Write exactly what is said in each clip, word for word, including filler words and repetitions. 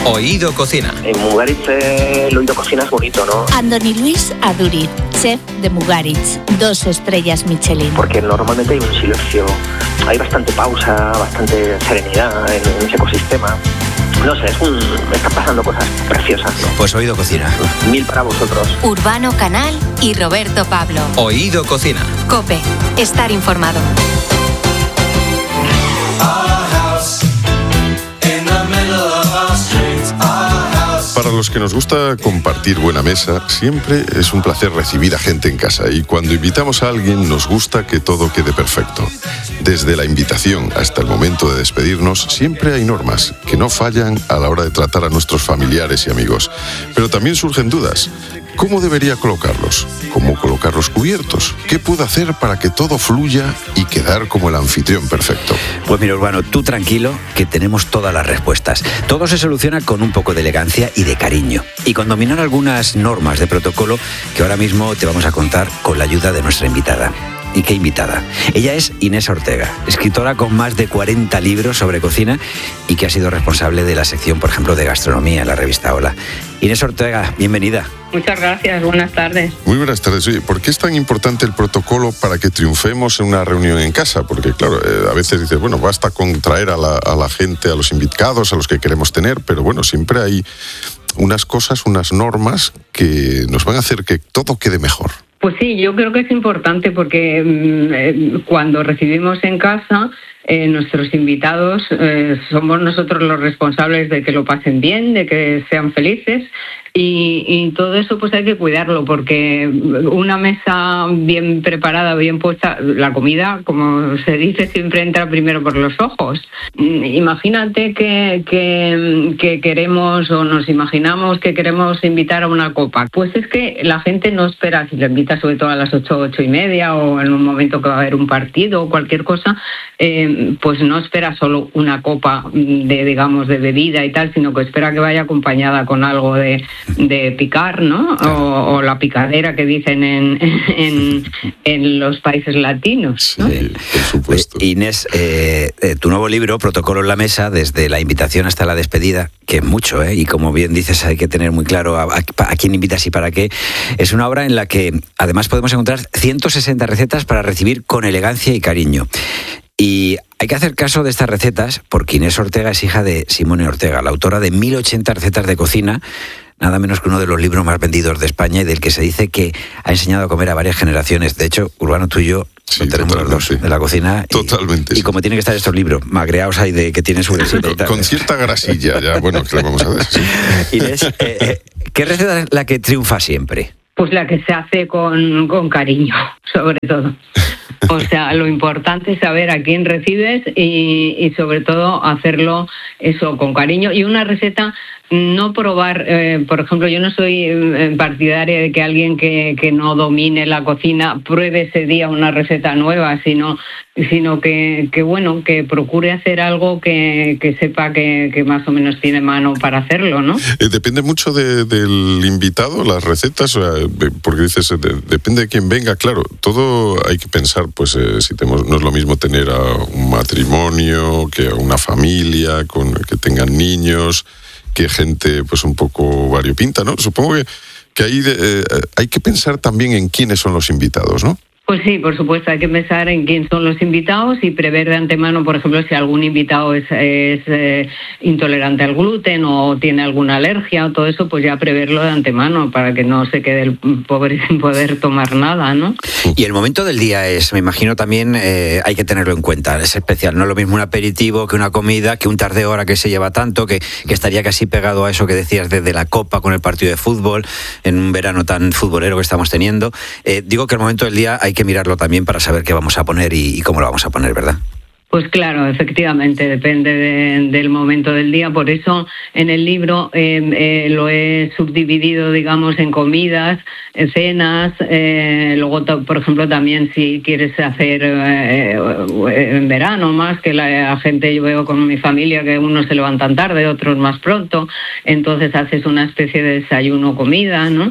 Oído Cocina. En Mugaritz eh, el Oído Cocina es bonito, ¿no? Andoni Luis Aduriz, chef de Mugaritz, dos estrellas Michelin. Porque normalmente hay un silencio, hay bastante pausa, bastante serenidad en, en ese ecosistema. No sé, es un, me están pasando cosas preciosas, ¿no? Pues Oído Cocina. Mil para vosotros. Urbano Canal y Roberto Pablo. Oído Cocina. COPE. Estar informado. Para los que nos gusta compartir buena mesa, siempre es un placer recibir a gente en casa, y cuando invitamos a alguien nos gusta que todo quede perfecto. Desde la invitación hasta el momento de despedirnos, siempre hay normas que no fallan a la hora de tratar a nuestros familiares y amigos. Pero también surgen dudas. ¿Cómo debería colocarlos? ¿Cómo colocar los cubiertos? ¿Qué puedo hacer para que todo fluya y quedar como el anfitrión perfecto? Pues mira, Urbano, tú tranquilo, que tenemos todas las respuestas. Todo se soluciona con un poco de elegancia y de cariño. Y con dominar algunas normas de protocolo que ahora mismo te vamos a contar con la ayuda de nuestra invitada. ¿Y qué invitada? Ella es Inés Ortega, escritora con más de cuarenta libros sobre cocina y que ha sido responsable de la sección, por ejemplo, de gastronomía en la revista Hola. Inés Ortega, bienvenida. Muchas gracias, buenas tardes. Muy buenas tardes. Oye, ¿por qué es tan importante el protocolo para que triunfemos en una reunión en casa? Porque, claro, eh, a veces dices, bueno, basta con traer a la, a la gente, a los invitados, a los que queremos tener, pero bueno, siempre hay unas cosas, unas normas que nos van a hacer que todo quede mejor. Pues sí, yo creo que es importante porque eh, cuando recibimos en casa eh, nuestros invitados, eh, somos nosotros los responsables de que lo pasen bien, de que sean felices. Y, y todo eso pues hay que cuidarlo, porque una mesa bien preparada, bien puesta, la comida, como se dice, siempre entra primero por los ojos. Imagínate que, que, que queremos o nos imaginamos que queremos invitar a una copa. Pues es que la gente no espera, si le invita sobre todo a las ocho, ocho y media o en un momento que va a haber un partido o cualquier cosa, eh, pues no espera solo una copa de, digamos, de bebida y tal, sino que espera que vaya acompañada con algo de de picar, ¿no? O, o la picadera que dicen en, en, en los países latinos, ¿no? Sí, por supuesto. Inés, eh, eh, tu nuevo libro, Protocolo en la Mesa, desde la invitación hasta la despedida, que es mucho, ¿eh? Y como bien dices, hay que tener muy claro a, a, a quién invitas y para qué. Es una obra en la que además podemos encontrar ciento sesenta recetas para recibir con elegancia y cariño. Y hay que hacer caso de estas recetas porque Inés Ortega es hija de Simone Ortega, la autora de mil ochenta recetas de cocina, nada menos que uno de los libros más vendidos de España y del que se dice que ha enseñado a comer a varias generaciones. De hecho, Urbano, tú y yo sí, lo tenemos los dos de la cocina. Y, totalmente. Y sí. Como tienen que estar estos libros, magreados hay de que tienen su grasita y tal. Con cierta grasilla, ya, bueno, ¿qué le vamos a hacer? Sí. Inés, eh, eh, ¿qué receta es la que triunfa siempre? Pues la que se hace con, con cariño, sobre todo. O sea, lo importante es saber a quién recibes y, y sobre todo hacerlo eso con cariño. Y una receta, no probar, eh, por ejemplo, yo no soy partidaria de que alguien que, que no domine la cocina pruebe ese día una receta nueva, sino, sino que, que bueno, que procure hacer algo que, que sepa que, que más o menos tiene mano para hacerlo, ¿no? Eh, depende mucho de, del invitado, las recetas, o sea, porque dices, de, depende de quién venga, claro, todo hay que pensar, pues eh, si tenemos, no es lo mismo tener a un matrimonio que a una familia, con que tengan niños, que gente pues un poco variopinta, ¿no? Supongo que, que ahí de, eh, hay que pensar también en quiénes son los invitados, ¿no? Pues sí, por supuesto, hay que pensar en quién son los invitados y prever de antemano, por ejemplo, si algún invitado es, es eh, intolerante al gluten o tiene alguna alergia o todo eso, pues ya preverlo de antemano para que no se quede el pobre sin poder tomar nada, ¿no? Y el momento del día es, me imagino también, eh, hay que tenerlo en cuenta, es especial, no es lo mismo un aperitivo que una comida, que un tardeo ahora que se lleva tanto, que, que estaría casi pegado a eso que decías desde la copa con el partido de fútbol, en un verano tan futbolero que estamos teniendo. Eh, digo que el momento del día hay que mirarlo también para saber qué vamos a poner y, y cómo lo vamos a poner, ¿verdad? Pues claro, efectivamente, depende de, del momento del día. Por eso en el libro eh, eh, lo he subdividido, digamos, en comidas, en cenas. Eh, luego, por ejemplo, también si quieres hacer eh, en verano más, que la, la gente, yo veo con mi familia que unos se levantan tarde, otros más pronto. Entonces haces una especie de desayuno-comida, ¿no?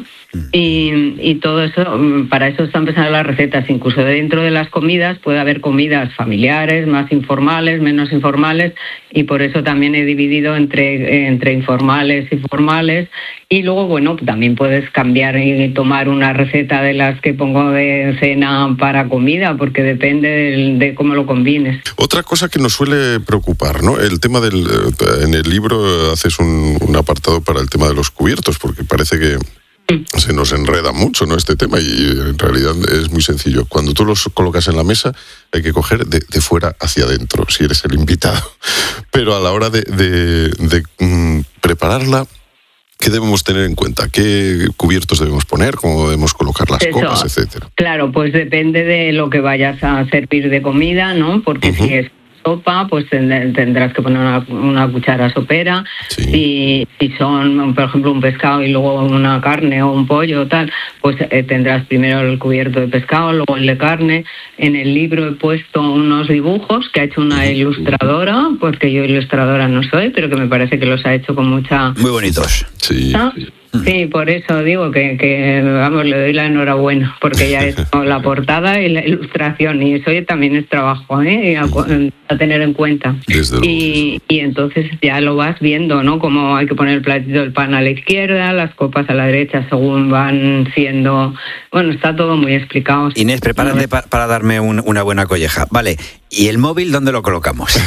Y, y todo eso, para eso están pensadas las recetas. Incluso dentro de las comidas puede haber comidas familiares, más más informales, menos informales, y por eso también he dividido entre, entre informales y formales. Y luego, bueno, también puedes cambiar y tomar una receta de las que pongo de cena para comida, porque depende de, de cómo lo combines. Otra cosa que nos suele preocupar, ¿no? El tema del... En el libro haces un, un apartado para el tema de los cubiertos, porque parece que se nos enreda mucho, ¿no?, este tema, y en realidad es muy sencillo. Cuando tú los colocas en la mesa, hay que coger de, de fuera hacia adentro, si eres el invitado. Pero a la hora de, de, de mm, prepararla, ¿qué debemos tener en cuenta? ¿Qué cubiertos debemos poner? ¿Cómo debemos colocar las Eso, copas, etcétera? Claro, pues depende de lo que vayas a servir de comida, ¿no? Porque uh-huh. si es sopa, pues tendrás que poner una, una cuchara sopera. Sí. Si, si son, por ejemplo, un pescado y luego una carne o un pollo o tal, pues eh, tendrás primero el cubierto de pescado, luego el de carne. En el libro he puesto unos dibujos que ha hecho una ilustradora, porque yo ilustradora no soy, pero que me parece que los ha hecho con mucha... Muy bonitos. Sí. ¿Ah? Sí, por eso digo que, que, vamos, le doy la enhorabuena, porque ya es la portada y la ilustración, y eso también es trabajo, ¿eh? A, a tener en cuenta. Y, y entonces ya lo vas viendo, ¿no? Como hay que poner el platito del pan a la izquierda, las copas a la derecha según van siendo... Bueno, está todo muy explicado. Inés, prepárate ¿no? pa- para darme un, una buena colleja. Vale, ¿y el móvil dónde lo colocamos?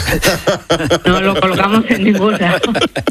No lo colocamos en ningún lado.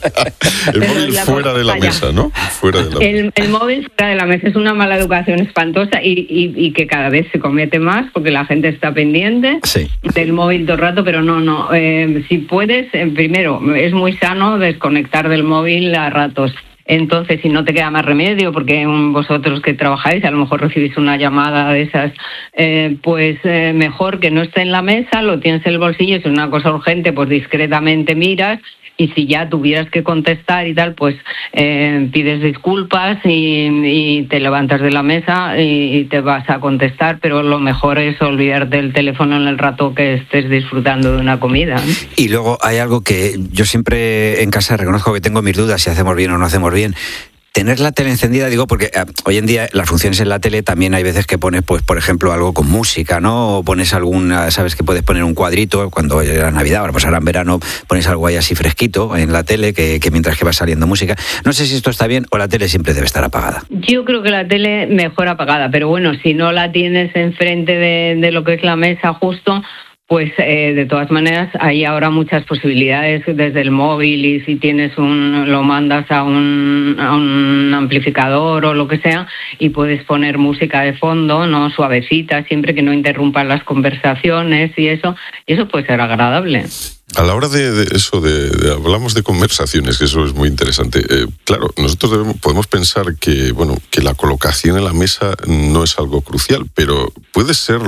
El móvil fuera de la mesa, ¿no? Fuera de la el, mesa. el móvil fuera de la mesa es una mala educación espantosa y, y, y que cada vez se comete más porque la gente está pendiente sí. del móvil todo el rato, pero no, no. Eh, si puedes, eh, primero, es muy sano desconectar del móvil a ratos. Entonces, si no te queda más remedio, porque vosotros que trabajáis, a lo mejor recibís una llamada de esas, eh, pues eh, mejor que no esté en la mesa, lo tienes en el bolsillo, si es una cosa urgente, pues discretamente miras, y si ya tuvieras que contestar y tal, pues eh, pides disculpas y, y te levantas de la mesa y, y te vas a contestar, pero lo mejor es olvidarte del teléfono en el rato que estés disfrutando de una comida, ¿no? Y luego hay algo que yo siempre en casa reconozco que tengo mis dudas si hacemos bien o no hacemos bien. Tener la tele encendida, digo, porque eh, hoy en día las funciones en la tele también hay veces que pones, pues, por ejemplo, algo con música, ¿no? O pones alguna, sabes que puedes poner un cuadrito cuando era Navidad, ahora pues ahora en verano pones algo ahí así fresquito en la tele que, que mientras que va saliendo música. No sé si esto está bien o la tele siempre debe estar apagada. Yo creo que la tele mejor apagada, pero bueno, si no la tienes enfrente de, de lo que es la mesa justo, pues eh, de todas maneras hay ahora muchas posibilidades desde el móvil, y si tienes un, lo mandas a un, a un amplificador o lo que sea y puedes poner música de fondo, no suavecita, siempre que no interrumpan las conversaciones y eso, y eso puede ser agradable. A la hora de, de eso, de, de hablamos de conversaciones, que eso es muy interesante. Eh, claro, nosotros debemos, podemos pensar que, bueno, que la colocación en la mesa no es algo crucial, pero puede ser